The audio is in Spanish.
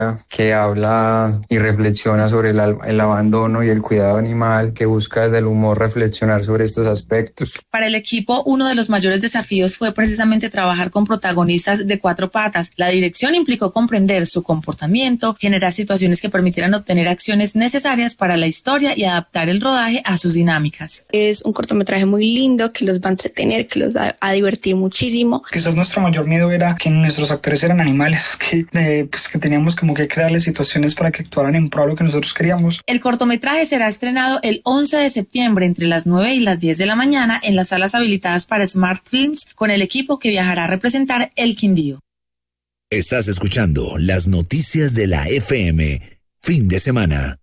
que habla y reflexiona sobre el abandono y el cuidado animal, que busca desde el humor reflexionar sobre estos aspectos. Para el equipo, uno de los mayores desafíos fue precisamente trabajar con protagonistas de 4 patas. La dirección implicó comprender su comportamiento, generar situaciones que permitieran obtener acciones necesarias para la historia y adaptar el rodaje a sus dinámicas. Es un cortometraje muy lindo que los va a entretener, que los va a divertir muchísimo. Quizás nuestro mayor miedo era que nuestros actores eran animales, que teníamos como que crearles situaciones para que actuaran en pro de lo que nosotros queríamos. El cortometraje será estrenado el 11 de septiembre entre las 9 y las 10 de la mañana en las salas habilitadas para Smart Films con el equipo que viajará a representar El Quindío. Estás escuchando las noticias de la FM, fin de semana.